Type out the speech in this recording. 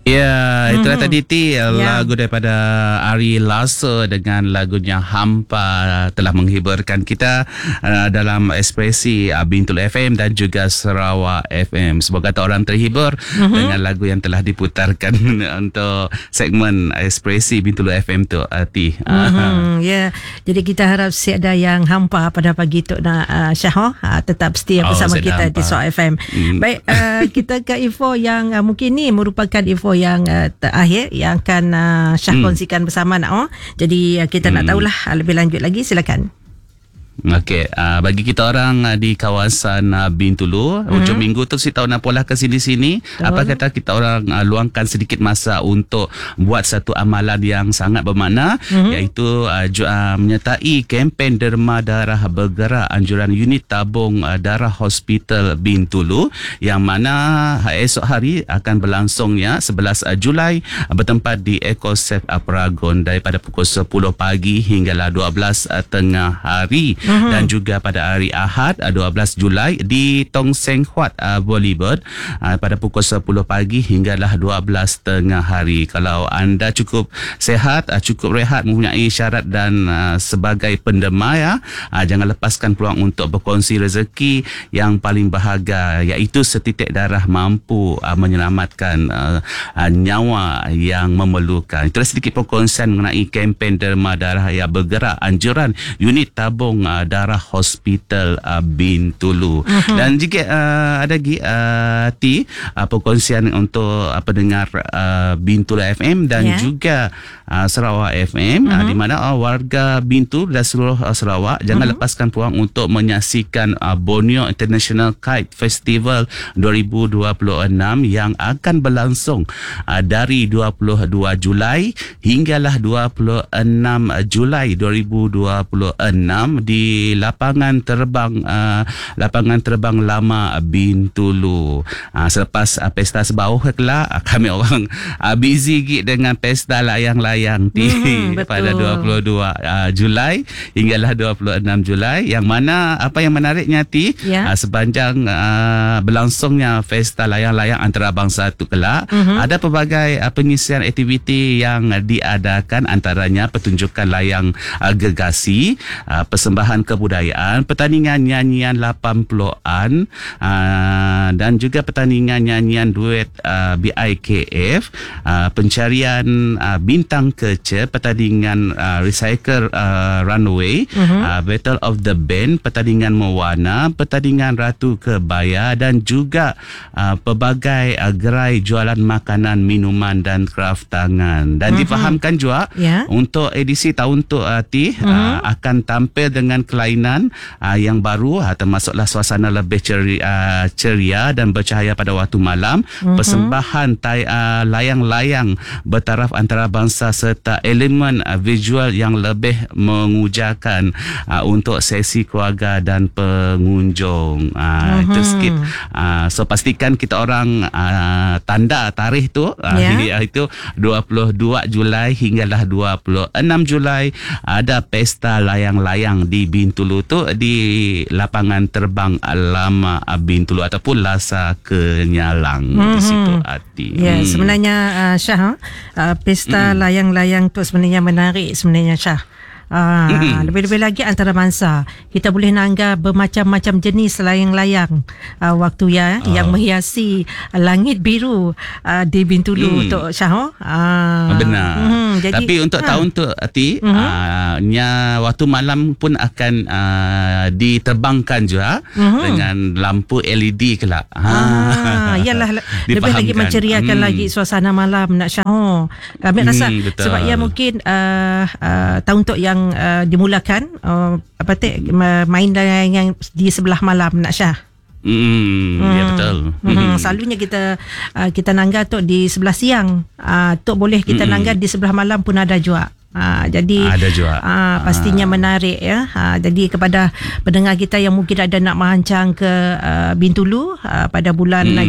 Ya, itulah tadi lagu daripada Ari Lasso dengan lagunya Hampa telah menghiburkan kita dalam ekspresi Bintul FM dan juga Sarawak FM. Semoga orang terhibur dengan lagu yang telah diputarkan untuk segmen ekspresi Bintul FM tu, Ati. Ya, jadi kita harap ada yang hampa pada pagi tu Syah tetap setia bersama kita di Sarawak FM. Baik, kita ke info yang mungkin ni merupakan info yang terakhir yang akan Syah kongsikan bersama Jadi kita nak tahulah lebih lanjut lagi, silakan. Okey, bagi kita orang di kawasan Bintulu, hujung minggu tu kita nak pola ke sini-sini. Apa kata kita orang luangkan sedikit masa untuk buat satu amalan yang sangat bermakna, iaitu menyertai kempen Derma Darah Bergerak anjuran unit tabung darah Hospital Bintulu, yang mana esok hari akan berlangsungnya 11 Julai bertempat di EcoSafe Paragon daripada pukul 10 pagi hinggalah 12 tengah hari. Dan juga pada hari Ahad 12 Julai di Tong Seng Huat Boulevard pada pukul 10 pagi hinggalah 12 tengah hari. Kalau anda cukup sehat, cukup rehat, mempunyai syarat dan sebagai pendema, jangan lepaskan peluang untuk berkongsi rezeki yang paling berharga, iaitu setitik darah mampu menyelamatkan nyawa yang memerlukan. Itulah sedikit perkongsian mengenai kempen Derma Darah yang Bergerak anjuran unit tabung darah Hospital Bintulu. Dan jika ada lagi perkongsian untuk pendengar Bintulu FM dan juga Sarawak FM, di mana warga Bintulu dan seluruh Sarawak jangan lepaskan peluang untuk menyaksikan Borneo International Kite Festival 2026 yang akan berlangsung dari 22 Julai hinggalah 26 Julai 2026 di lapangan terbang lama Bintulu. Selepas pesta sebauh kelak, kami orang busy dengan pesta layang-layang pada 22 Julai hinggalah 26 Julai, yang mana apa yang menariknya sepanjang berlangsungnya pesta layang-layang antarabangsa itu kelak, ada pelbagai pengisian aktiviti yang diadakan, antaranya pertunjukan layang gergasi, persembahan kebudayaan, pertandingan nyanyian 80-an dan juga pertandingan nyanyian duet BIKF, pencarian bintang kecil, pertandingan recycle runway, Battle of the Band, pertandingan mewarna, pertandingan Ratu Kebaya dan juga pelbagai gerai jualan makanan, minuman dan kraft tangan. Dan difahamkan juga untuk edisi tahun tu akan tampil dengan kelainan yang baru, termasuklah suasana lebih ceria dan bercahaya pada waktu malam, persembahan layang-layang bertaraf antarabangsa serta elemen visual yang lebih mengujakan untuk sesi keluarga dan pengunjung. Itu sikit. So pastikan kita orang tanda tarikh tu itu 22 Julai hinggalah 26 Julai ada pesta layang-layang di Bintulu tu di lapangan terbang lama Bintulu ataupun Lasa Kenyalang di situ, Ati. Ya, sebenarnya Syah, pesta layang-layang tu sebenarnya menarik sebenarnya, Syah. Lebih-lebih lagi antarabangsa, kita boleh nanggap bermacam-macam jenis layang-layang waktu yang menghiasi langit biru di Bintulu untuk Syah. Benar. Jadi, tapi untuk tahun tu, Ati, waktu malam pun akan diterbangkan juga dengan lampu LED kelak. Yalah, lebih lagi menceriakan lagi suasana malam nak Syah. Kami rasa sebab ia mungkin tahun tu yang dimulakan main yang di sebelah malam nak Syah. Ya betul. Selalunya kita nanggar tu di sebelah siang, tu boleh kita nanggar di sebelah malam pun ada juga. Jadi ada juga. Pastinya menarik ya. Jadi kepada pendengar kita yang mungkin ada nak merancang ke Bintulu pada bulan